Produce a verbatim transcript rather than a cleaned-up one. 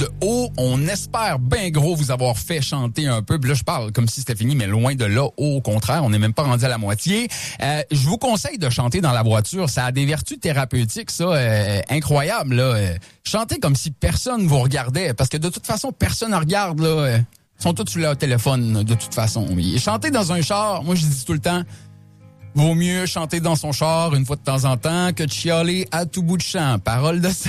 de haut. On espère bien gros vous avoir fait chanter un peu. Puis là, je parle comme si c'était fini, mais loin de là. Au contraire, on n'est même pas rendu à la moitié. Euh, je vous conseille de chanter dans la voiture. Ça a des vertus thérapeutiques, ça, euh, incroyables. Là. Euh, chantez comme si personne vous regardait, parce que de toute façon, personne ne regarde. Là. Euh, ils sont tous sur leur téléphone, de toute façon. Et chanter dans un char, moi, je dis tout le temps, vaut mieux chanter dans son char une fois de temps en temps que de chialer à tout bout de champ. Parole de ça.